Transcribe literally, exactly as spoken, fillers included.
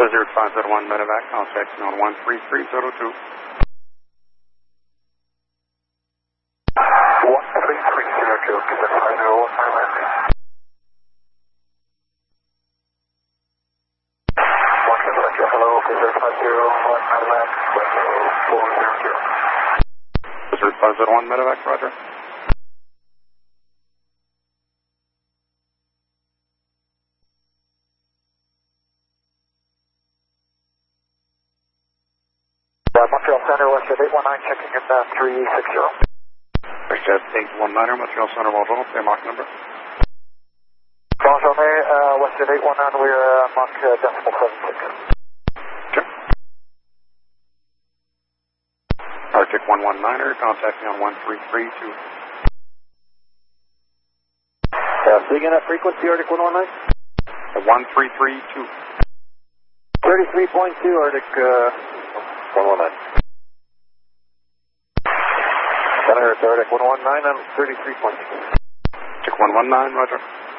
Desert five zero one medevac, contact on one three three zero two. one three three zero two, Desert five zero one medevac. one Desert, hello, Desert five zero one medevac, four zero zero. Desert five zero one medevac, roger. Uh, Montreal Center, Westjet eight one nine, checking in uh, three six zero. Westjet eight one niner, Montreal Center, bonjour, c'est Mach number. Bonjour, uh, Westjet eight one nine, we're uh, Mach uh, decimal seven six. Okay. Arctic one one niner, contact me on one three three two. Uh, speaking at frequency, Arctic one one nine? one three three two. thirty-three point two, Arctic uh, one one nine. Center, it's Arctic one one nine, I'm thirty-three point two. Arctic one one nine, roger.